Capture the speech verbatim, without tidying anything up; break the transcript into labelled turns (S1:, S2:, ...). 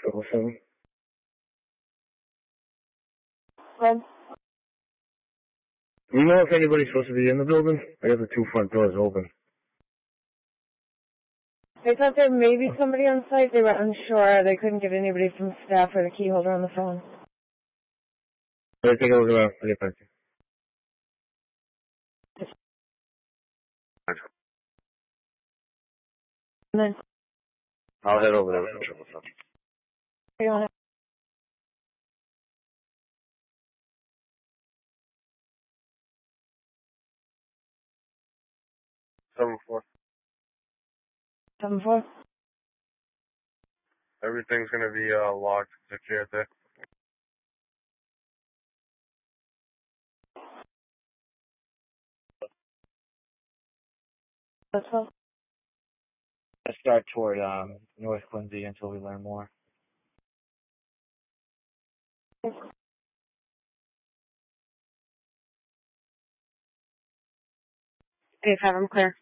S1: Triple seven.
S2: Red.
S1: Do you know if anybody's supposed to be in the building? I got the two front doors open.
S2: They thought there may be somebody on site. They were unsure. They couldn't get anybody from staff or the key holder on the phone.
S1: Let me take a look around. I'll get back to you.
S2: And then,
S1: I'll head over there with the triple seven.
S2: you want to
S1: Seven four.
S2: seven four?
S1: Everything's gonna be uh, locked, secured there.
S2: That's all.
S3: Let's start toward um, North Quincy until we learn more.
S2: eight five, I'm clear.